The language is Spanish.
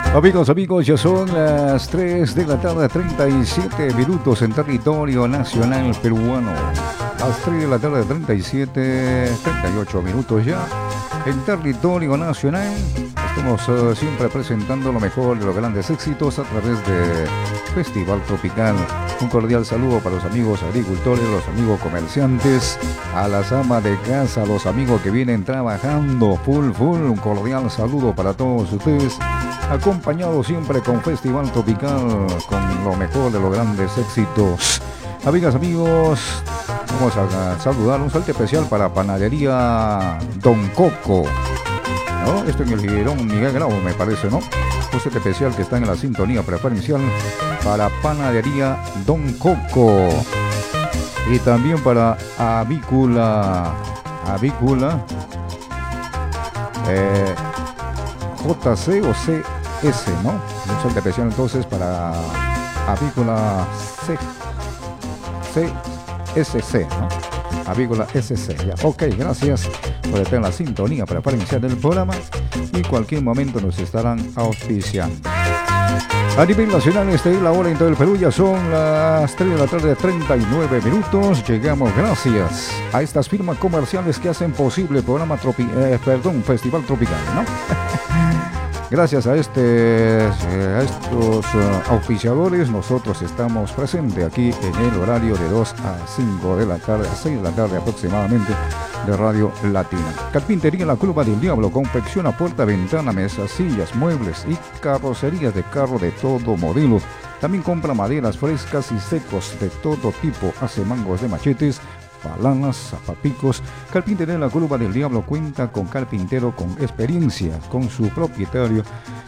Amigos, ya son las 3 de la tarde, 37 minutos en territorio nacional peruano. Las 3 de la tarde, 38 minutos ya en territorio nacional. Estamos siempre presentando lo mejor de los grandes éxitos a través de Festival Tropical. Un cordial saludo para los amigos agricultores, los amigos comerciantes, a las amas de casa, a los amigos que vienen trabajando full. Un cordial saludo para todos ustedes. Acompañado siempre con Festival Tropical, con lo mejor de los grandes éxitos. Amigas, amigos, vamos a saludar un saludo especial para Panadería Don Coco, ¿no? Esto en el Higuerón Miguel Grau, me parece, ¿no? Un saludo especial que está en la sintonía preferencial para Panadería Don Coco. Y también para Avícola JC o CS, ¿no? Un saludo especial entonces para Avícola CSC, ¿no? Avícola SC, ya. Ok, gracias por estar en la sintonía para iniciar el programa y cualquier momento nos estarán auspiciando. A nivel nacional, esta es la hora en todo el Perú, ya son las 3 de la tarde, 39 minutos. Llegamos gracias a estas firmas comerciales que hacen posible el programa Festival Tropical, ¿no? Gracias a estos auspiciadores, nosotros estamos presentes aquí en el horario de 2 a 5 de la tarde, a 6 de la tarde aproximadamente, de Radio Latina. Carpintería La Cueva del Diablo, confecciona puerta, ventana, mesas, sillas, muebles y carrocerías de carro de todo modelo. También compra maderas frescas y secos de todo tipo, hace mangos de machetes, palanas, zapapicos. Carpintería La Curva del Diablo cuenta con carpintero con experiencia, con su propietario